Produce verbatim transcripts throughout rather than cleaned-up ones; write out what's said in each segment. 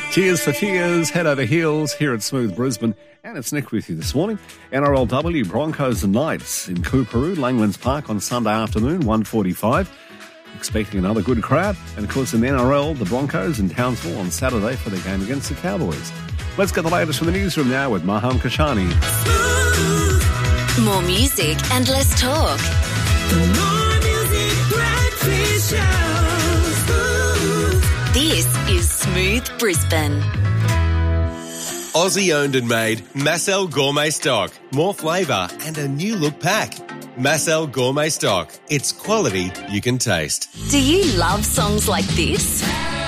Cheers for fears, head over heels here at Smooth Brisbane. And it's Nick with you this morning. N R L W, Broncos and Knights in Coorparoo, Langlands Park on Sunday afternoon, one forty-five. Expecting another good crowd. And of course in the N R L, the Broncos in Townsville on Saturday for their game against the Cowboys. Let's get the latest from the newsroom now with Maham Kashani. More music and less talk. More music, breakfast show. This is Smooth Brisbane. Aussie owned and made Massel Gourmet Stock. More flavour and a new look pack. Massel Gourmet Stock. It's quality you can taste. Do you love songs like this?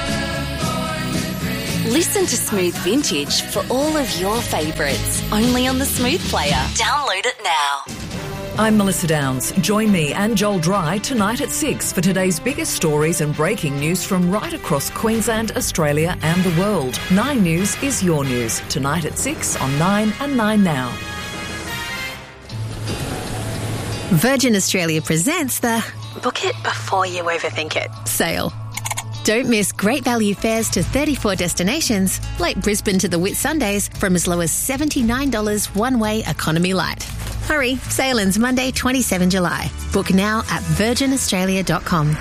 Listen to Smooth Vintage for all of your favourites. Only on the Smooth Player. Download it now. I'm Melissa Downs. Join me and Joel Dry tonight at six for today's biggest stories and breaking news from right across Queensland, Australia and the world. Nine News is your news. Tonight at six on Nine and Nine Now. Virgin Australia presents the Book it before you overthink it sale. Don't miss great value fares to thirty-four destinations, like Brisbane to the Whitsundays, from as low as seventy-nine dollars one-way economy light. Hurry, sale ends Monday, the twenty-seventh of July. Book now at virgin australia dot com.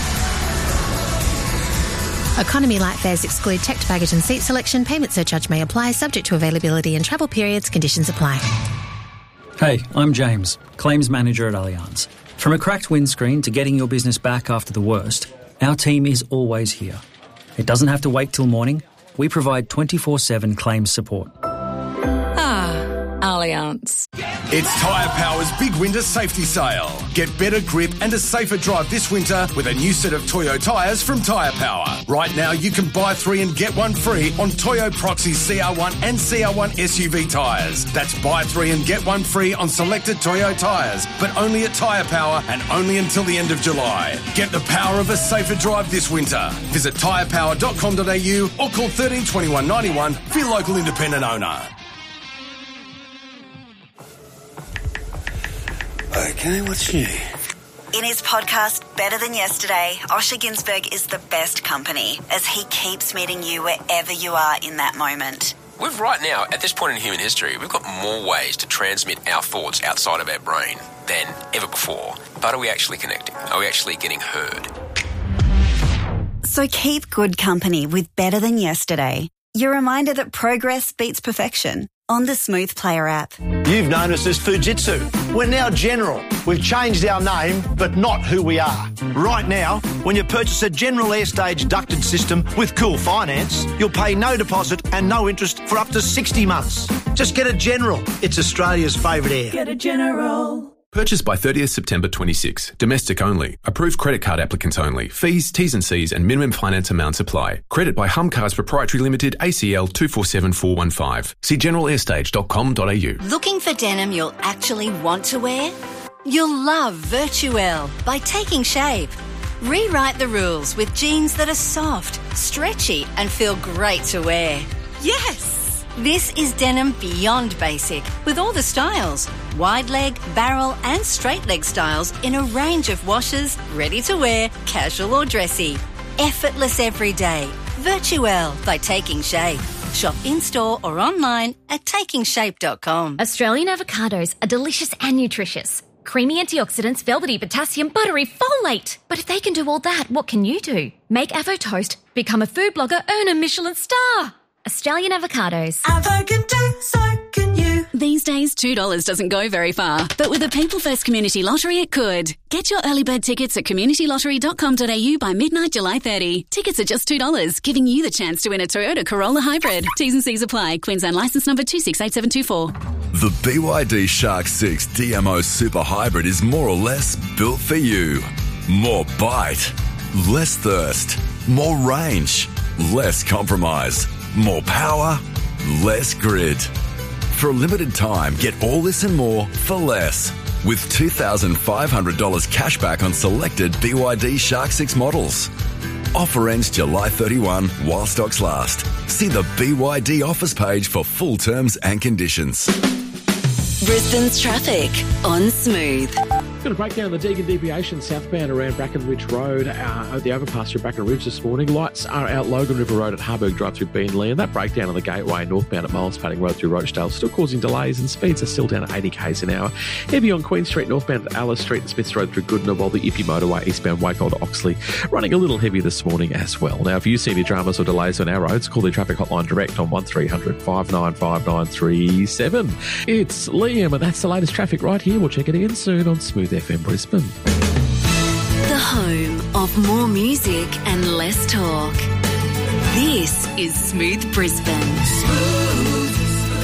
Economy light fares exclude checked baggage and seat selection. Payment surcharge may apply, subject to availability and travel periods. Conditions apply. Hey, I'm James, Claims Manager at Allianz. From a cracked windscreen to getting your business back after the worst, our team is always here. It doesn't have to wait till morning. We provide twenty-four seven claims support. Ah, Allianz. It's Tyre Power's big winter safety sale. Get better grip and a safer drive this winter with a new set of Toyo tyres from Tyre Power. Right now you can buy three and get one free on Toyo Proxy C R one and C R one S U V tyres. That's buy three and get one free on selected Toyo tyres, but only at Tyre Power and only until the end of July. Get the power of a safer drive this winter. Visit tyre power dot com dot a u or call thirteen twenty-one ninety-one for your local independent owner. Okay, what's new? In his podcast, Better Than Yesterday, Osher Günsberg is the best company as he keeps meeting you wherever you are in that moment. We've right now, at this point in human history, we've got more ways to transmit our thoughts outside of our brain than ever before. But are we actually connecting? Are we actually getting heard? So keep good company with Better Than Yesterday. Your reminder that progress beats perfection on the Smooth Player app. You've known us as Fujitsu. We're now General. We've changed our name, but not who we are. Right now, when you purchase a General Airstage ducted system with Cool Finance, you'll pay no deposit and no interest for up to sixty months. Just get a General. It's Australia's favourite air. Get a General. Purchased by thirtieth September twenty-six. Domestic only. Approved credit card applicants only. Fees, T's and C's and minimum finance amounts apply. Credit by Humcars Proprietary Limited, A C L two four seven four one five. See general airstage dot com dot a u. Looking for denim you'll actually want to wear? You'll love Virtuel by Taking Shape. Rewrite the rules with jeans that are soft, stretchy and feel great to wear. Yes! This is denim beyond basic with all the styles. Wide leg, barrel and straight leg styles in a range of washes, ready to wear, casual or dressy. Effortless every day. Virtuel by Taking Shape. Shop in-store or online at taking shape dot com. Australian avocados are delicious and nutritious. Creamy antioxidants, velvety potassium, buttery folate. But if they can do all that, what can you do? Make Avo Toast, become a food blogger, earn a Michelin star. Australian avocados. Avo can do, so can you. These days, two dollars doesn't go very far. But with the People First Community Lottery, it could. Get your early bird tickets at community lottery dot com dot a u by midnight July thirtieth. Tickets are just two dollars, giving you the chance to win a Toyota Corolla Hybrid. T's and C's apply. Queensland licence number two six eight seven two four. The B Y D Shark six D M O Super Hybrid is more or less built for you. More bite, less thirst, more range, less compromise. More power, less grid. For a limited time, get all this and more for less. With two thousand five hundred dollars cash back on selected B Y D Shark six models. Offer ends July thirty-first while stocks last. See the B Y D offers page for full terms and conditions. Brisbane's traffic on Smooth. Got a breakdown of the Deagon deviation southbound around Brackenridge Road uh, at the overpass through Bracken Ridge this morning. Lights are out Logan River Road at Harburg Drive through Beenleigh, and that breakdown on the Gateway northbound at Miles Padding Road through Rochdale still causing delays, and speeds are still down at eighty k's an hour. Heavy on Queen Street northbound at Alice Street and Smiths Road through Goodna, while the Ippy motorway eastbound Wakefield to Oxley running a little heavy this morning as well. Now, if you see any dramas or delays on our roads, call the traffic hotline direct on one three hundred five nine five nine three seven. It's Liam, and that's the latest traffic right here. We'll check it again soon on Smooth F M Brisbane. The home of more music and less talk. This is Smooth Brisbane. Smooth.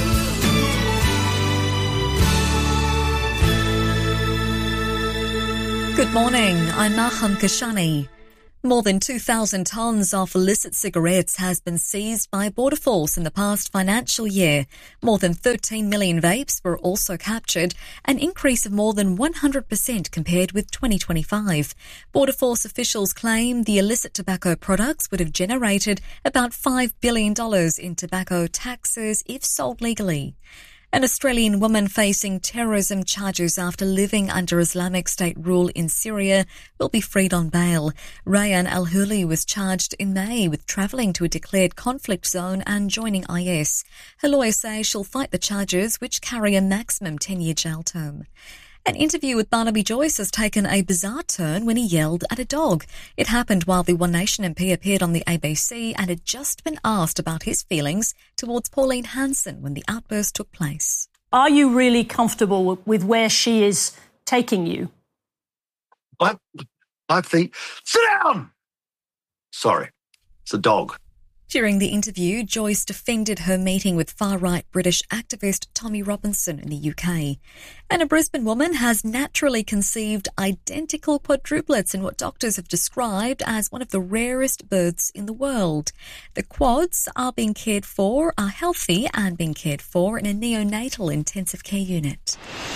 Good morning, I'm Maham Kashani. More than two thousand tonnes of illicit cigarettes has been seized by Border Force in the past financial year. More than thirteen million vapes were also captured, an increase of more than one hundred percent compared with twenty twenty-five. Border Force officials claim the illicit tobacco products would have generated about five billion dollars in tobacco taxes if sold legally. An Australian woman facing terrorism charges after living under Islamic State rule in Syria will be freed on bail. Rayan Al-Huli was charged in May with travelling to a declared conflict zone and joining I S. Her lawyer says she'll fight the charges, which carry a maximum ten-year jail term. An interview with Barnaby Joyce has taken a bizarre turn when he yelled at a dog. It happened while the One Nation M P appeared on the A B C and had just been asked about his feelings towards Pauline Hanson when the outburst took place. Are you really comfortable with where she is taking you? I, I think, sit down! Sorry, it's a dog. During the interview, Joyce defended her meeting with far-right British activist Tommy Robinson in the U K. And a Brisbane woman has naturally conceived identical quadruplets in what doctors have described as one of the rarest births in the world. The quads are being cared for, are healthy and being cared for in a neonatal intensive care unit.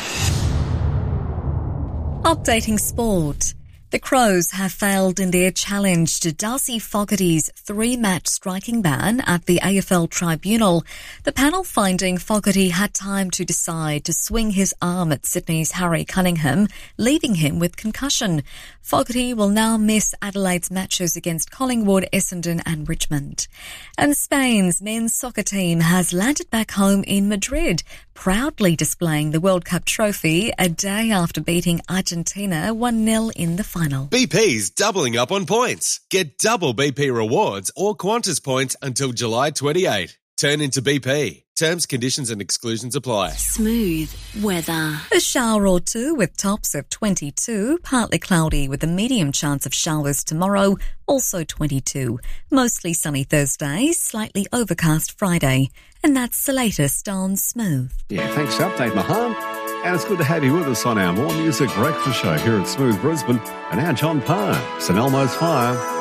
Updating sport. The Crows have failed in their challenge to Darcy Fogarty's three-match striking ban at the A F L Tribunal. The panel finding Fogarty had time to decide to swing his arm at Sydney's Harry Cunningham, leaving him with concussion. Fogarty will now miss Adelaide's matches against Collingwood, Essendon and Richmond. And Spain's men's soccer team has landed back home in Madrid, proudly displaying the World Cup trophy a day after beating Argentina one nil in the final. B P's doubling up on points. Get double B P rewards or Qantas points until July twenty-eighth. Turn into B P. Terms, conditions and exclusions apply. Smooth weather. A shower or two with tops of twenty-two, partly cloudy with a medium chance of showers tomorrow, also twenty-two. Mostly sunny Thursday, slightly overcast Friday. And that's the latest on Smooth. Yeah, thanks for the update, Maham. And it's good to have you with us on our More Music Breakfast Show here at Smooth Brisbane. And now John Parr, St Elmo's Fire.